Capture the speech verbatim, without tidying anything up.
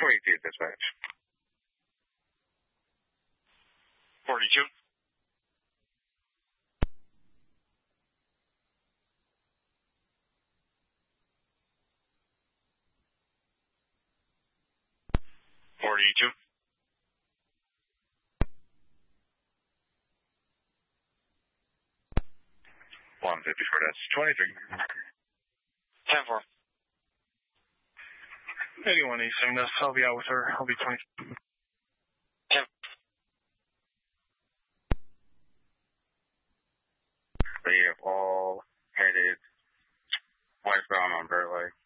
twenty-two, dispatch. forty-two. forty-two. one fifty-four, that's twenty-three. ten four. eighty-one East Cygnus, I'll be out with her. I'll be twenty. ten. They have all headed westbound on Burleigh.